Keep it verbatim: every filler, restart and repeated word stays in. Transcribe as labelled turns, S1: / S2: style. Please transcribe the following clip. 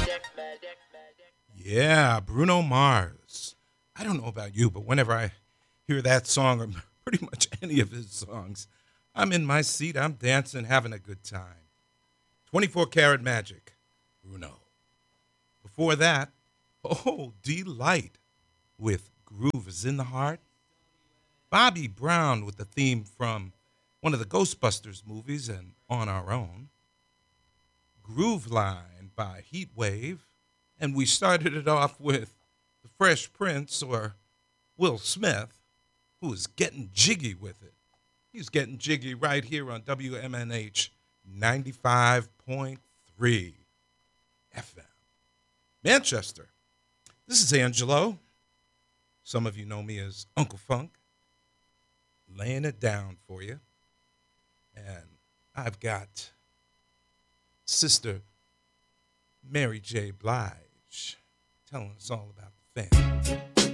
S1: Yeah, Bruno Mars. I don't know about you, but whenever I hear that song or pretty much any of his songs, I'm in my seat, I'm dancing, having a good time. twenty-four Karat Magic, Bruno. Before that, oh, Delight with Groove is in the Heart. Bobby Brown with the theme from one of the Ghostbusters movies and On Our Own. Groove Line by Heatwave. And we started it off with the Fresh Prince, or Will Smith, who is getting jiggy with it. He's getting jiggy right here on W M N H ninety-five point three F M. Manchester. This is Angelo. Some of you know me as Uncle Funk. Laying it down for you. And I've got Sister Mary J. Blige telling us all about the family.